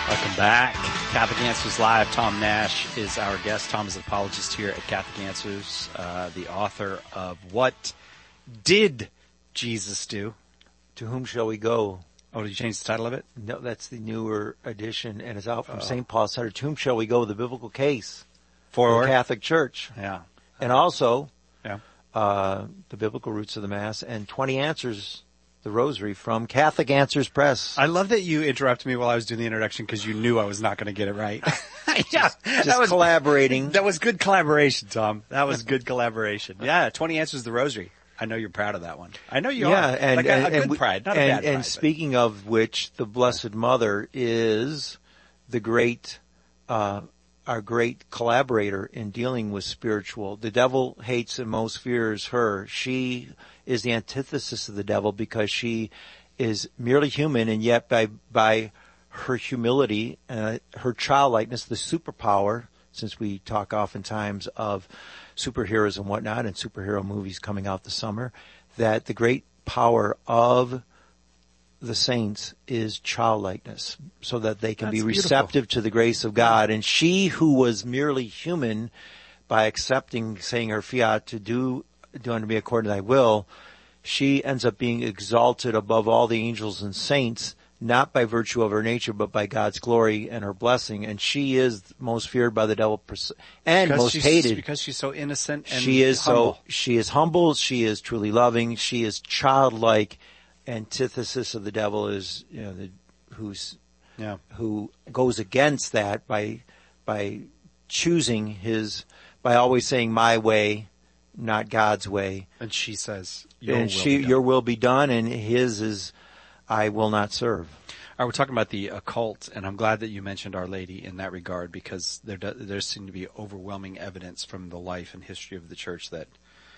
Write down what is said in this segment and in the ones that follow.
Welcome back. Catholic Answers Live. Tom Nash is our guest. Tom is an apologist here at Catholic Answers, the author of What Did Jesus Do? To Whom Shall We Go? Oh, did you change the title of it? No, that's the newer edition, and it's out from St. Paul Center. To Whom Shall We Go? The Biblical Case for the Catholic Church. Yeah. And also, yeah. The Biblical Roots of the Mass, and 20 Answers, the Rosary, from Catholic Answers Press. I love that you interrupted me while I was doing the introduction because you knew I was not going to get it right. Yeah, that was collaborating. That was good collaboration, Tom. That was good collaboration. Yeah, 20 Answers, the Rosary. I know you're proud of that one. I know you are. And, like a good pride, not a bad pride. And speaking of which, the Blessed Mother is the great, our great collaborator in dealing with spiritual. The devil hates and most fears her. She is the antithesis of the devil because she is merely human, and yet by her humility, her childlikeness, the superpower, since we talk oftentimes of superheroes and whatnot and superhero movies coming out this summer, that the great power of the saints is childlikeness so that they can be receptive to the grace of God. And she who was merely human, by accepting, saying her fiat to do unto me according to thy will, she ends up being exalted above all the angels and saints, not by virtue of her nature, but by God's glory and her blessing. And she is most feared by the devil and most hated. Because she's so innocent and she is humble. She is humble. She is truly loving. She is childlike. Antithesis of the devil is, who goes against that by choosing by always saying my way, not God's way. And she says, your will be done, and his is, I will not serve. All right, we're talking about the occult, and I'm glad that you mentioned Our Lady in that regard, because there seems to be overwhelming evidence from the life and history of the Church that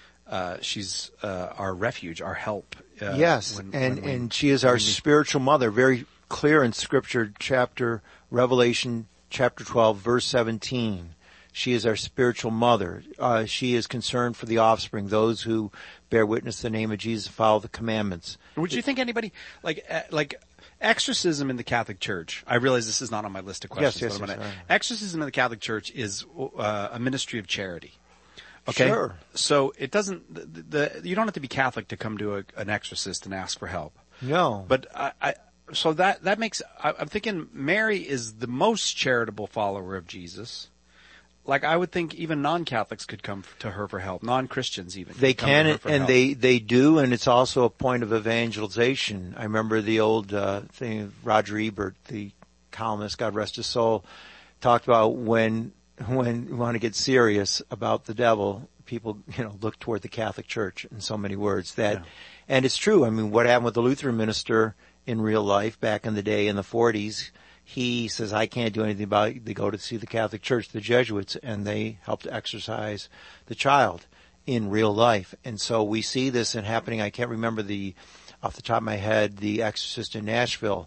she's our refuge, our help. Yes, and she is our spiritual mother, very clear in Scripture, Revelation chapter 12, verse 17. She is our spiritual mother. She is concerned for the offspring, those who bear witness to the name of Jesus, follow the commandments. Would you think anybody, like exorcism in the Catholic Church, I realize this is not on my list of questions. Yes. Exorcism in the Catholic Church is a ministry of charity. Okay? Sure. So it doesn't, you don't have to be Catholic to come to an exorcist and ask for help. No. But so that makes, I'm thinking Mary is the most charitable follower of Jesus. Like, I would think even non-Catholics could come to her for help. Non-Christians even. They can, and they do, and it's also a point of evangelization. I remember the old thing of Roger Ebert, the columnist, God rest his soul, talked about when you want to get serious about the devil, people, look toward the Catholic Church in so many words. And it's true. I mean, what happened with the Lutheran minister in real life back in the day in the 40s, he says, I can't do anything about it. They go to see the Catholic Church, the Jesuits, and they help to exorcise the child in real life. And so we see this happening. I can't remember off the top of my head, the exorcist in Nashville.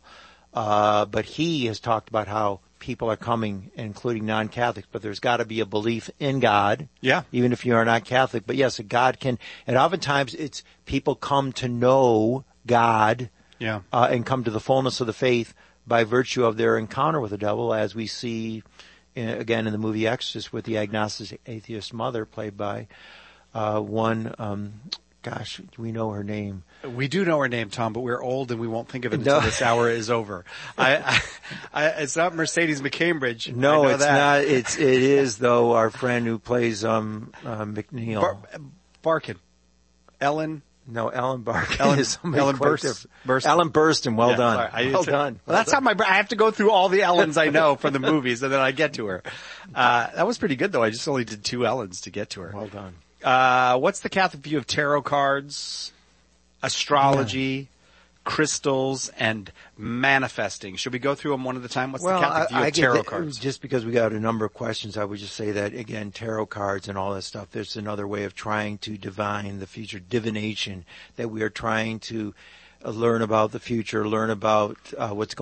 But he has talked about how people are coming, including non-Catholics, but there's got to be a belief in God. Yeah. Even if you are not Catholic. But yes, God can, and oftentimes it's people come to know God. Yeah. And come to the fullness of the faith by virtue of their encounter with the devil, as we see, again, in the movie Exorcist with the agnostic atheist mother played by gosh, do we know her name? We do know her name, Tom, but we're old and we won't think of it until this hour is over. It's not Mercedes McCambridge. No, it's not. It is, though, our friend who plays McNeil. Barkin. Ellen. No, Ellen Barkin is somebody Ellen quite different. Ellen Burstyn, well done. Sorry. Well done. Well, that's how I have to go through all the Ellens I know from the movies, and then I get to her. That was pretty good, though. I just only did 2 Ellens to get to her. Well done. What's the Catholic view of tarot cards, astrology, crystals, and manifesting? Should we go through them one at a time? What's the Catholic view of tarot cards? Just because we got a number of questions, I would just say that, again, tarot cards and all that stuff, there's another way of trying to divine the future, divination, that we are trying to learn about the future, learn about what's going on.